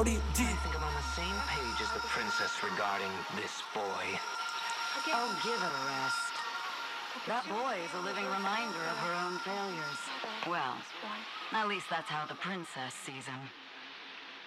Brody D. I think I'm on the same page as the princess regarding this boy. Oh, give it a rest. That boy is a living reminder of her own failures. Well, at least that's how the princess sees him.